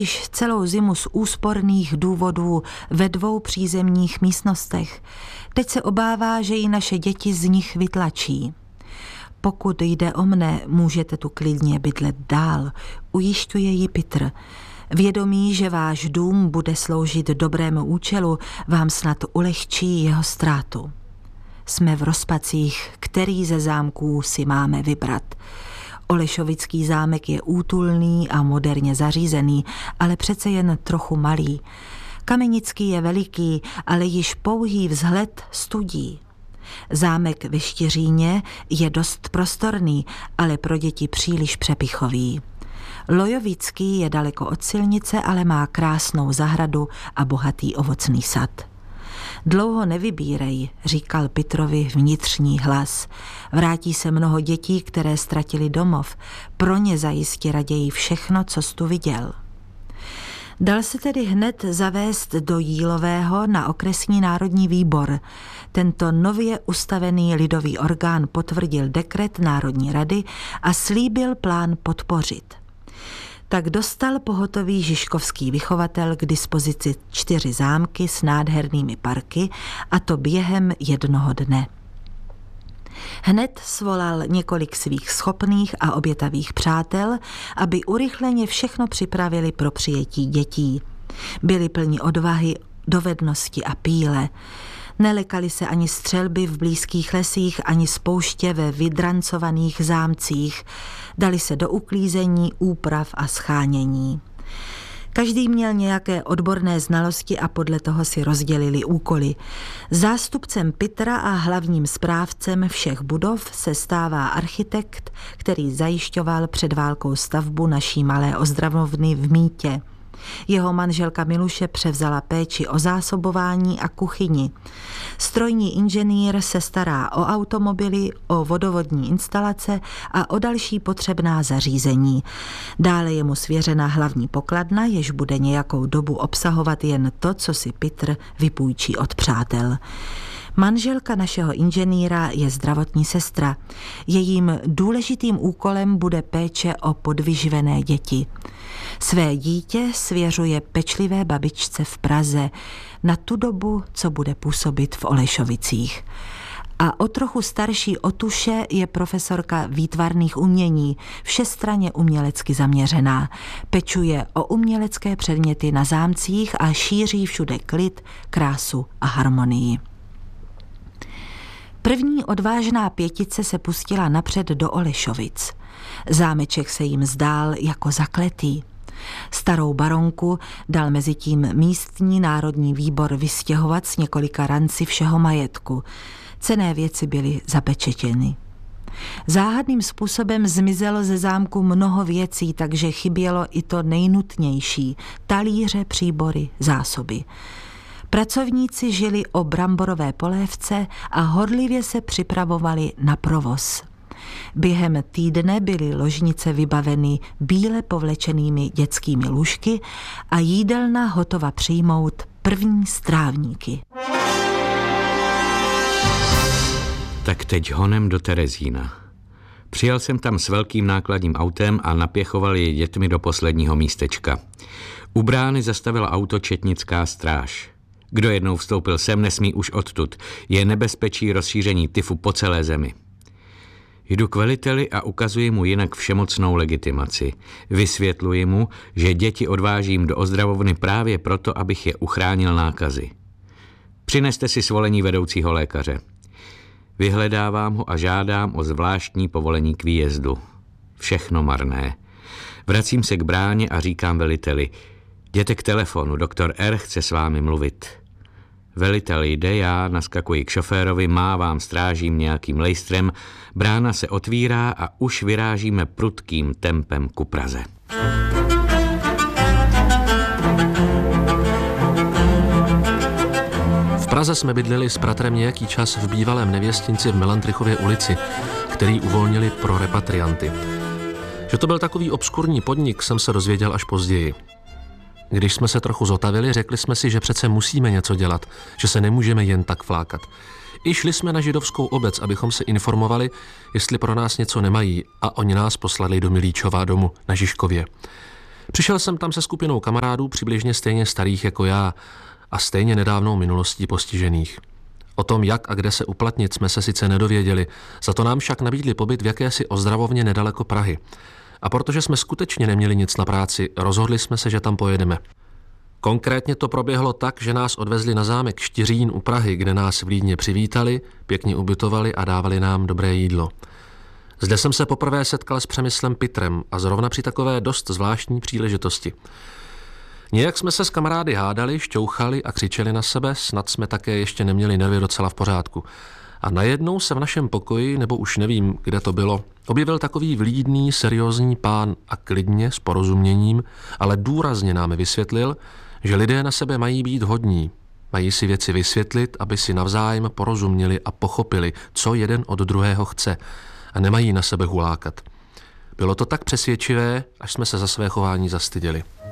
Již celou zimu z úsporných důvodů ve 2 přízemních místnostech. Teď se obává, že i naše děti z nich vytlačí. Pokud jde o mne, můžete tu klidně bydlet dál, ujišťuje ji Petr. Vědomí, že váš dům bude sloužit dobrému účelu, vám snad ulehčí jeho ztrátu. Jsme v rozpacích, který ze zámků si máme vybrat. Olešovický zámek je útulný a moderně zařízený, ale přece jen trochu malý. Kamenický je veliký, ale již pouhý vzhled studí. Zámek ve Štiříně je dost prostorný, ale pro děti příliš přepichový. Lojovický je daleko od silnice, ale má krásnou zahradu a bohatý ovocný sad. Dlouho nevybírej, říkal Petrovi vnitřní hlas. Vrátí se mnoho dětí, které ztratili domov. Pro ně zajistě raději všechno, co jsi tu viděl. Dal se tedy hned zavést do Jílového na okresní národní výbor. Tento nově ustavený lidový orgán potvrdil dekret Národní rady a slíbil plán podpořit. Tak dostal pohotový žižkovský vychovatel k dispozici 4 zámky s nádhernými parky, a to během jednoho dne. Hned svolal několik svých schopných a obětavých přátel, aby urychleně všechno připravili pro přijetí dětí. Byli plni odvahy, dovednosti a píle. Nelekali se ani střelby v blízkých lesích, ani spouště ve vydrancovaných zámcích. Dali se do uklízení, úprav a schánění. Každý měl nějaké odborné znalosti a podle toho si rozdělili úkoly. Zástupcem Petra a hlavním správcem všech budov se stává architekt, který zajišťoval před válkou stavbu naší malé ozdravovny v Mítě. Jeho manželka Miluše převzala péči o zásobování a kuchyni. Strojní inženýr se stará o automobily, o vodovodní instalace a o další potřebná zařízení. Dále je mu svěřena hlavní pokladna, jež bude nějakou dobu obsahovat jen to, co si Petr vypůjčí od přátel. Manželka našeho inženýra je zdravotní sestra. Jejím důležitým úkolem bude péče o podvyživené děti. Své dítě svěřuje pečlivé babičce v Praze na tu dobu, co bude působit v Olešovicích. A o trochu starší Otuše je profesorka výtvarných umění, všestranně umělecky zaměřená. Pečuje o umělecké předměty na zámcích a šíří všude klid, krásu a harmonii. První odvážná 5 se pustila napřed do Olešovic. Zámeček se jim zdál jako zakletý. Starou baronku dal mezitím místní národní výbor vystěhovat s několika ranci všeho majetku. Cenné věci byly zapečetěny. Záhadným způsobem zmizelo ze zámku mnoho věcí, takže chybělo i to nejnutnější – talíře, příbory, zásoby. Pracovníci žili o bramborové polévce a horlivě se připravovali na provoz. Během týdne byly ložnice vybaveny bíle povlečenými dětskými lůžky a jídelna hotova přijmout první strávníky. Tak teď honem do Terezína. Přijel jsem tam s velkým nákladním autem a napěchoval je dětmi do posledního místečka. U brány zastavila auto četnická stráž. Kdo jednou vstoupil sem, nesmí už odtud. Je nebezpečí rozšíření tyfu po celé zemi. Jdu k veliteli a ukazuji mu jinak všemocnou legitimaci. Vysvětluji mu, že děti odvážím do ozdravovny právě proto, abych je uchránil nákazy. Přineste si svolení vedoucího lékaře. Vyhledávám ho a žádám o zvláštní povolení k výjezdu. Všechno marné. Vracím se k bráně a říkám veliteli: jděte k telefonu, doktor R. chce s vámi mluvit. Velitel jde, já naskakuji k šoférovi, mávám strážím nějakým lejstrem, brána se otvírá a už vyrážíme prudkým tempem ku Praze. V Praze jsme bydleli s bratrem nějaký čas v bývalém nevěstinci v Melantrichově ulici, který uvolnili pro repatrianty. Že to byl takový obskurní podnik, jsem se dozvěděl až později. Když jsme se trochu zotavili, řekli jsme si, že přece musíme něco dělat, že se nemůžeme jen tak flákat. I šli jsme na židovskou obec, abychom se informovali, jestli pro nás něco nemají, a oni nás poslali do Milíčova domu na Žižkově. Přišel jsem tam se skupinou kamarádů přibližně stejně starých jako já a stejně nedávnou minulostí postižených. O tom, jak a kde se uplatnit, jsme se sice nedověděli, za to nám však nabídli pobyt v jakési ozdravovně nedaleko Prahy. A protože jsme skutečně neměli nic na práci, rozhodli jsme se, že tam pojedeme. Konkrétně to proběhlo tak, že nás odvezli na zámek Štiřín u Prahy, kde nás vlídně přivítali, pěkně ubytovali a dávali nám dobré jídlo. Zde jsem se poprvé setkal s Přemyslem Pitrem a zrovna při takové dost zvláštní příležitosti. Nějak jsme se s kamarády hádali, šťouchali a křičeli na sebe, snad jsme také ještě neměli nervy docela v pořádku. A najednou se v našem pokoji, nebo už nevím, kde to bylo, objevil takový vlídný, seriózní pán a klidně, s porozuměním, ale důrazně nám vysvětlil, že lidé na sebe mají být hodní, mají si věci vysvětlit, aby si navzájem porozuměli a pochopili, co jeden od druhého chce, a nemají na sebe hulákat. Bylo to tak přesvědčivé, až jsme se za své chování zastyděli.